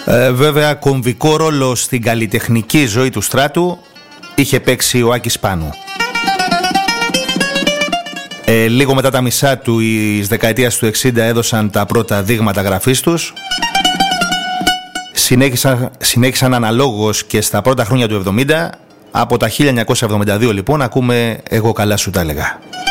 Βέβαια κομβικό ρόλο στην καλλιτεχνική ζωή του Στράτου είχε παίξει ο Άκης Πάνου. Λίγο μετά τα μισά του εις δεκαετίας του 60 έδωσαν τα πρώτα δείγματα γραφής τους. Συνέχισαν αναλόγως και στα πρώτα χρόνια του 70. Από τα 1972 λοιπόν ακούμε «Εγώ καλά σου τα έλεγα».